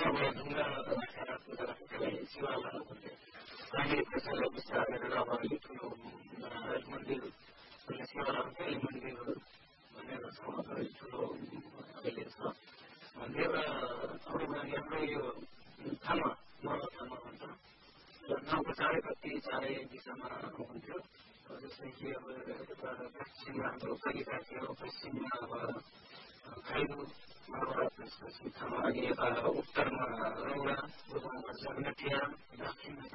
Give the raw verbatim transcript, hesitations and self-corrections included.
अब ढुङ्गा राखेर पूजा राखेर सेवा गर्नुपर्थ्यो अहिले त्यसैलाई विस्तार गरेर अब अलिक ठुलो मन्दिर सेवा राख्दै मन्दिर भनेर छ अलिक ठुलो अहिले छ मन्दिर र हाम्रो यो थामा मर्ग थामा भन्छ गाउँको चारैपट्टि चारै दिशामा हुन्थ्यो जस्तै कि अब पश्चिममा हाम्रो कलिका थियो पश्चिममा अब खैरू त्यसपछि थामा अनि यता उत्तरमा रौरा पूर्वमा जगनटिया दक्षिणमा